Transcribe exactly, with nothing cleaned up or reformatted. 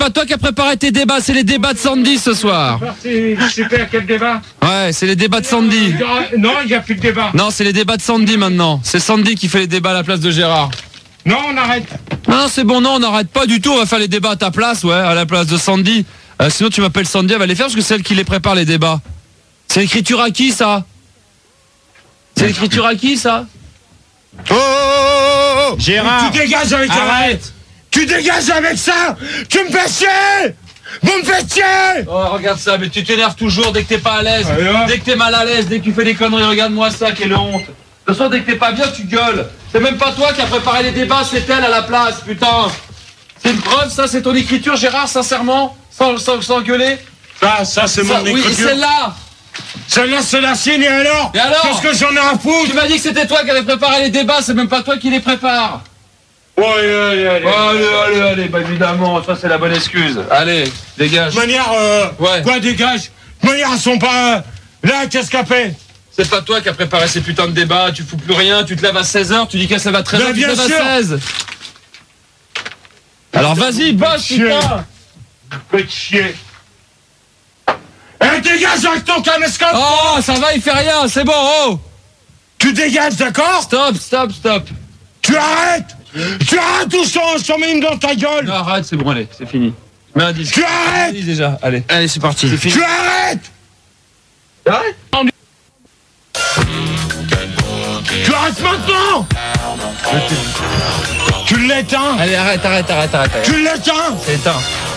pas toi qui as préparé tes débats, c'est les débats de Sandy ce soir. C'est super, quel débat? Ouais, c'est les débats de Sandy. Non, il n'y a plus de débat. Non, c'est les débats de Sandy maintenant. C'est Sandy qui fait les débats à la place de Gérard. Non, on arrête. Non, c'est bon, non, on n'arrête pas du tout. On va faire les débats à ta place, ouais, à la place de Sandy. Euh, sinon, tu m'appelles Sandy, elle va les faire parce que c'est elle qui les prépare, les débats. C'est l'écriture à qui, ça? C'est l'écriture à qui, ça? Oh, oh, oh, oh. Gérard, tu dégages avec ça. Arrête. Tu dégages avec ça. Tu me fais chier. Vous me faites chier. Oh, regarde ça, mais tu t'énerves toujours dès que t'es pas à l'aise, dès que t'es mal à l'aise, dès que tu fais des conneries. Regarde-moi ça, quelle honte. De toute façon, dès que t'es pas bien, tu gueules. C'est même pas toi qui as préparé les débats, c'est elle à la place, putain. C'est une preuve, ça, c'est ton écriture, Gérard, sincèrement, sans, sans, sans gueuler. Ça, ça c'est mon Ça, oui, écriture. celle-là. Celle-là, c'est la sienne, et alors? Et alors? Qu'est-ce que j'en ai à foutre? Tu m'as dit que c'était toi qui avais préparé les débats, c'est même pas toi qui les prépare. Ouais, allez, allez. Allez, allez, allez, bah évidemment, ça c'est la bonne excuse. Allez, dégage. De manière, euh, Ouais. quoi, dégage? De manière, elles sont pas, euh, là, qu'est-ce qu'elle fait? C'est pas toi qui as préparé ces putains de débats, tu fous plus rien, tu te lèves à seize heures, tu dis qu'elle se lève à treize heures, Ben, tu te bien lèves sûr. à seize. Alors vas-y, bosse, putain. Faites chier. Eh, dégage avec ton caméscope! Oh, ça va, il fait rien, c'est bon, oh. Tu dégages, d'accord? Stop, stop, stop. Tu arrêtes! Tu arrêtes ou je t'en mets une dans ta gueule! Non, arrête, c'est bon, allez, c'est fini. Mets un disque. Tu arrêtes! Un disque déjà, allez. Allez, c'est parti. C'est fini. Tu arrêtes! Arrête. Tu arrêtes maintenant! Tu l'éteins! Allez, arrête, arrête, arrête, arrête. arrête. Tu l'éteins! C'est éteint.